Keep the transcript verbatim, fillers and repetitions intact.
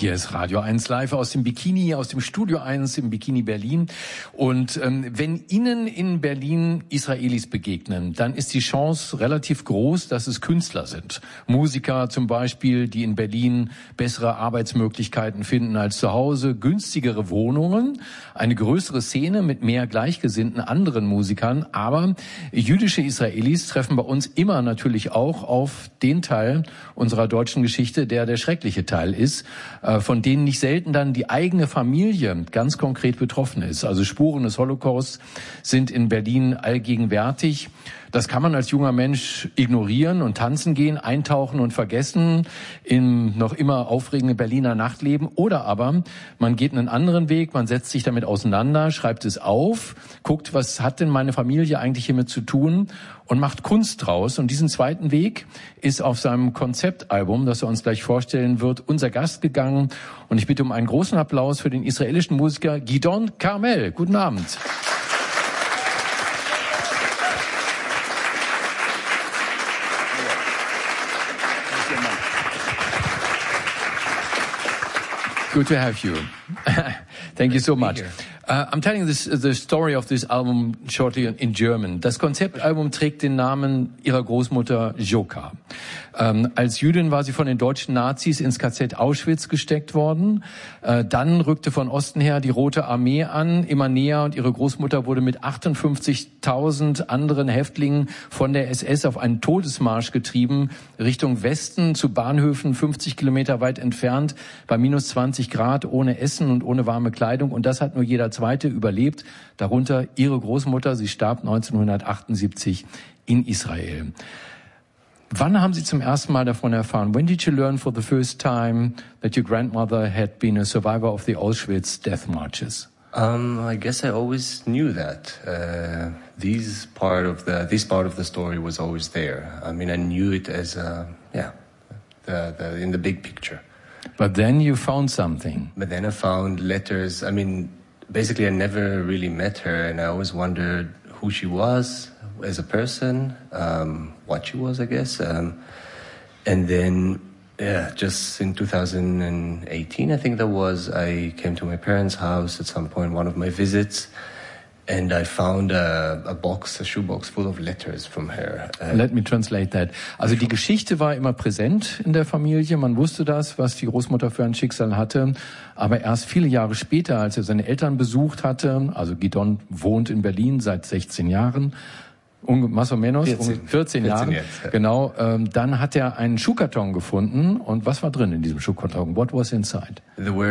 Hier ist Radio eins live aus dem Bikini, aus dem Studio eins im Bikini Berlin. Und ähm, wenn Ihnen in Berlin Israelis begegnen, dann ist die Chance relativ groß, dass es Künstler sind. Musiker zum Beispiel, die in Berlin bessere Arbeitsmöglichkeiten finden als zu Hause, günstigere Wohnungen, eine größere Szene mit mehr gleichgesinnten anderen Musikern. Aber jüdische Israelis treffen bei uns immer natürlich auch auf den Teil unserer deutschen Geschichte, der der schreckliche Teil ist, von denen nicht selten dann die eigene Familie ganz konkret betroffen ist. Also Spuren des Holocaust sind in Berlin allgegenwärtig. Das kann man als junger Mensch ignorieren und tanzen gehen, eintauchen und vergessen im noch immer aufregenden Berliner Nachtleben. Oder aber man geht einen anderen Weg, man setzt sich damit auseinander, schreibt es auf, guckt, was hat denn meine Familie eigentlich hiermit zu tun und macht Kunst draus. Und diesen zweiten Weg ist auf seinem Konzeptalbum, das er uns gleich vorstellen wird, unser Gast gegangen. Und ich bitte um einen großen Applaus für den israelischen Musiker Gidon Carmel. Guten Abend. Good to have you. Thank you so much. Uh, I'm telling this, the story of this album shortly in German. Das Konzeptalbum trägt den Namen ihrer Großmutter Joka. Ähm, als Jüdin war sie von den deutschen Nazis ins K Z Auschwitz gesteckt worden. Äh, dann rückte von Osten her die Rote Armee an, immer näher, und ihre Großmutter wurde mit achtundfünfzigtausend anderen Häftlingen von der S S auf einen Todesmarsch getrieben, Richtung Westen zu Bahnhöfen fünfzig Kilometer weit entfernt, bei minus zwanzig Grad, ohne Essen und ohne warme Kleidung. Und das hat nur jeder Zweite überlebt, darunter ihre Großmutter. Sie starb neunzehnhundertachtundsiebzig in Israel. Wann haben Sie zum ersten Mal davon erfahren? When did you learn for the first time that your grandmother had been a survivor of the Auschwitz death marches? Um, I guess I always knew that. Uh, these part of the this part of the story was always there. I mean, I knew it as a, yeah, the, the in the big picture. But then you found something. But then I found letters. I mean, basically, I never really met her, and I always wondered who she was as a person, um, what she was, I guess. Um, and then, yeah, just in two thousand eighteen, I think that was, I came to my parents' house at some point, one of my visits, and I found a, a box, a shoebox full of letters from her. Uh, Let me translate that. Also die Geschichte war immer präsent in der Familie. Man wusste das, was die Großmutter für ein Schicksal hatte. Aber erst viele Jahre später, als er seine Eltern besucht hatte, also Gidon wohnt in Berlin seit sechzehn Jahren, más o menos, vierzehn, vierzehn Jahren, jetzt, ja. Genau, ähm, dann hat er einen Schuhkarton gefunden. Und was war drin in diesem Schuhkarton? What was inside? There were